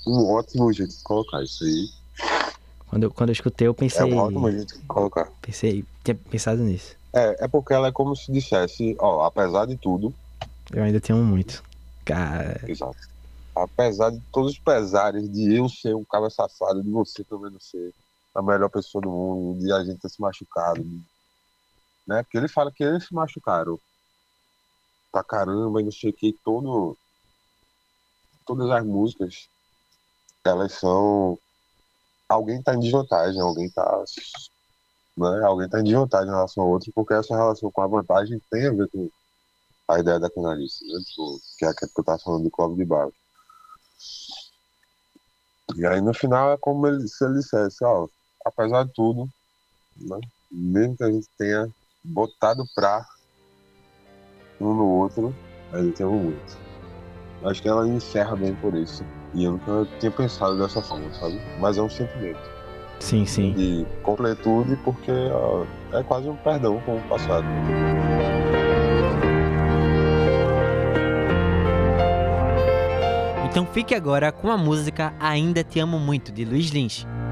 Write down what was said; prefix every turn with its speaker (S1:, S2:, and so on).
S1: Um ótimo jeito de colocar isso aí.
S2: Quando eu escutei, eu
S1: É um ótimo
S2: pensei.
S1: jeito de colocar.
S2: Tinha pensado nisso.
S1: É porque ela é como se dissesse, ó, apesar de tudo,
S2: Eu ainda tenho muito. Cara,
S1: exato. Apesar de todos os pesares de eu ser um cara safado, de você também não ser a melhor pessoa do mundo, de a gente ter se machucado, né? Porque ele fala que eles se machucaram pra caramba e não sei o que, todas as músicas, elas são. Alguém tá em desvantagem, alguém tá em desvantagem em relação ao outro, porque essa relação com a vantagem tem a ver com a ideia da canalice, né? Tipo, que é aquilo que eu tava falando do Clóvis de Barros. E aí no final é como se ele dissesse, ó, apesar de tudo, né? Mesmo que a gente tenha botado pra um no outro, a gente ama muito. Acho que ela encerra bem por isso. E eu nunca tinha pensado dessa forma, sabe? Mas é um sentimento,
S2: sim,
S1: né?
S2: sim.
S1: De completude, porque ó, é quase um perdão com o passado.
S3: Então fique agora com a música Ainda Te Amo Muito, de Luiz Lins.